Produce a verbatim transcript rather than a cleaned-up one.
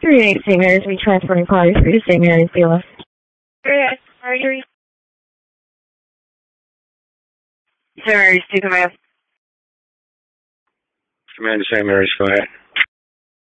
three eight Saint Mary's, we transporting cars through to Saint Mary's, Beulah. three eight Saint Mary's, two command. Command to Saint Mary's, go ahead.